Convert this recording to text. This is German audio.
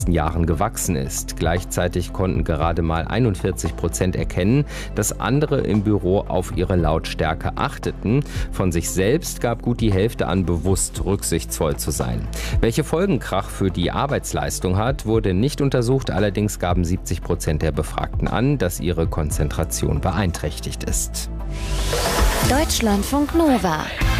Jahren gewachsen ist. Gleichzeitig konnten gerade mal 41% erkennen, dass andere im Büro auf ihre Lautstärke achteten. Von sich selbst gab gut die Hälfte an, bewusst rücksichtsvoll zu sein. Welche Folgen Krach für die Arbeitsleistung hat, wurde nicht untersucht. Allerdings gaben 70% der Befragten an, dass ihre Konzentration beeinträchtigt ist. Deutschlandfunk Nova